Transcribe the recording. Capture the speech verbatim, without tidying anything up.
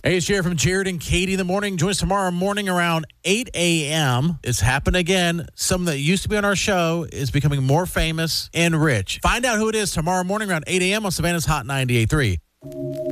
Hey, it's Jared from Jared and Katie in the morning. Join us tomorrow morning around eight a.m. It's happened again. Someone that used to be on our show is becoming more famous and rich. Find out who it is tomorrow morning around eight a.m. on Savannah's Hot ninety-eight point three.